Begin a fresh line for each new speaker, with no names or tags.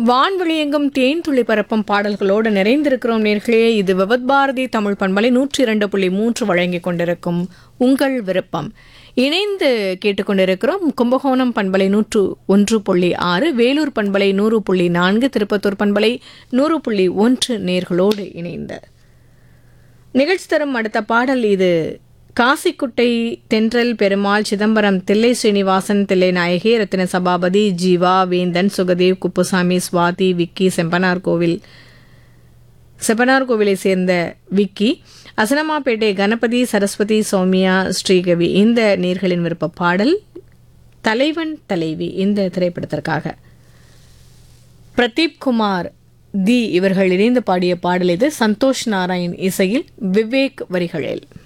வான்வெளியெங்கும் தேன் துளி பரப்பும் பாடல்களோடு நிறைந்திருக்கிறோம் நேர்களே. இது விவத் பாரதி தமிழ் பண்பலை 102.3 வழங்கிக் கொண்டிருக்கும் உங்கள் விருப்பம். இணைந்து கேட்டுக்கொண்டிருக்கிறோம் கும்பகோணம் பண்பலை 101.6, வேலூர் பண்பலை 100.4, திருப்பத்தூர் பண்பலை 100.1 நேர்களோடு இணைந்த நிகழ்ச்சி தரும் அடுத்த பாடல். இது காசிக்குட்டை தென்றல் பெருமாள் சிதம்பரம் தில்லை ஸ்ரீனிவாசன் தில்லை நாயகி ரத்தின சபாபதி ஜீவா வேந்தன் சுகதேவ் குப்புசாமி சுவாதி விக்கி செம்பனார் கோவிலை சேர்ந்த விக்கி அசனமாப்பேட்டை கணபதி சரஸ்வதி சௌமியா ஸ்ரீகவி இந்த நேர்களின் விருப்ப பாடல் தலைவன் தலைவி இந்த திரைப்படத்திற்காக. பிரதீப் குமார் தி இவர்கள் இணைந்து பாடிய பாடல் இது. சந்தோஷ் நாராயண் இசையில் விவேக் வரிகளில்.